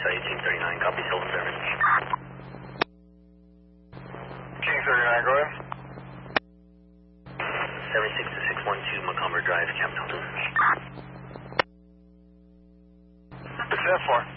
Cellular Team 39, copy Silver Service. King 39, go ahead. 76 to 612 Macomber Drive, Camp Hilton. What's that for?